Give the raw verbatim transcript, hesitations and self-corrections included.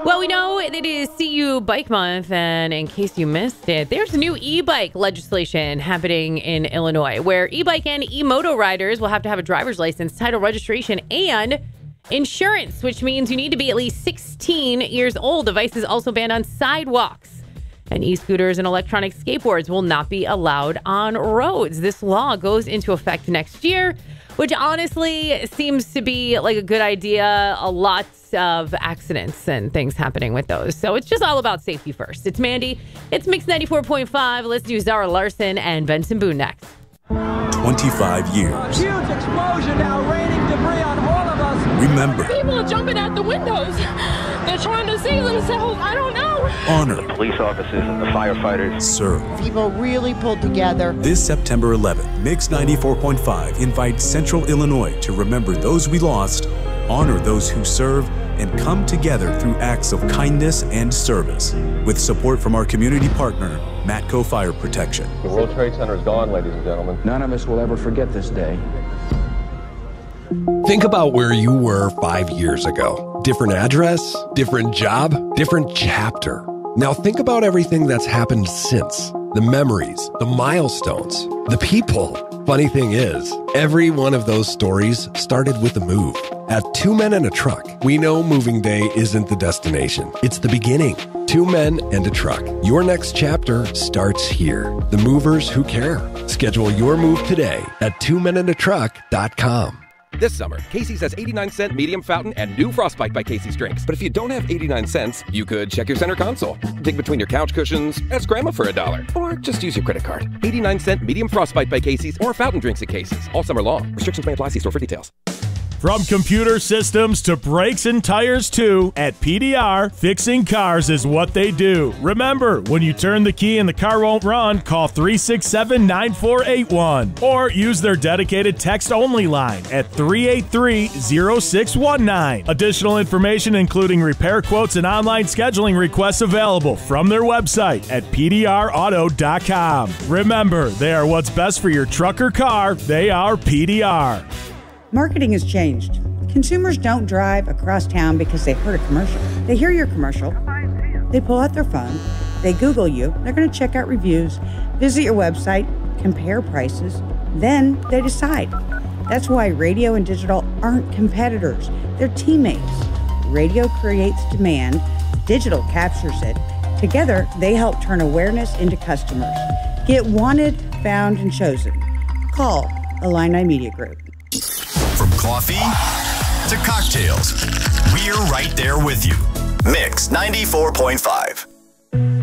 Well, we know it is C U Bike Month, and in case you missed it, there's new e-bike legislation happening in Illinois, where e-bike and e-moto riders will have to have a driver's license, title registration, and insurance, which means you need to be at least sixteen years old. Devices also banned on sidewalks, and e-scooters and electronic skateboards will not be allowed on roads. This law goes into effect next year, which honestly seems to be like a good idea. A lot of accidents and things happening with those. So it's just all about safety first. It's Mandy. It's Mix ninety-four point five. Let's do Zara Larson and Benson Boone next. twenty-five years. Huge explosion now, raining debris on all of us. Remember. People are jumping out the windows. They're trying to save themselves. I don't know. Honor. The police officers and the firefighters. Serve. People really pulled together. This September eleventh, Mix ninety-four point five invites Central Illinois to remember those we lost, honor those who serve, and come together through acts of kindness and service. With support from our community partner, Matco Fire Protection. The World Trade Center is gone, ladies and gentlemen. None of us will ever forget this day. Think about where you were five years ago. Different address, different job, different chapter. Now think about everything that's happened since. The memories, the milestones, the people. Funny thing is, every one of those stories started with a move. At Two Men and a Truck, we know moving day isn't the destination. It's the beginning. Two men and a truck. Your next chapter starts here. The movers who care. Schedule your move today at two men and a truck dot com. This summer, Casey's has eighty-nine cent medium fountain and new Frostbite by Casey's drinks. But if you don't have eighty-nine cents, you could check your center console, dig between your couch cushions, ask grandma for a dollar, or just use your credit card. eighty-nine cent medium Frostbite by Casey's or fountain drinks at Casey's all summer long. Restrictions may apply. See store for details. From computer systems to brakes and tires too, at P D R, fixing cars is what they do. Remember, when you turn the key and the car won't run, call three six seven, nine four eight one or use their dedicated text-only line at three eight three, zero six one nine. Additional information, including repair quotes and online scheduling requests, available from their website at P D R auto dot com. Remember, they are what's best for your truck or car. They are P D R. Marketing has changed. Consumers don't drive across town because they heard a commercial. They hear your commercial, they pull out their phone, they Google you, they're going to check out reviews, visit your website, compare prices, then they decide. That's why radio and digital aren't competitors, they're teammates. Radio creates demand, digital captures it. Together, they help turn awareness into customers. Get wanted, found, and chosen. Call Illini Media Group. From coffee to cocktails, we're right there with you. Mix ninety-four point five.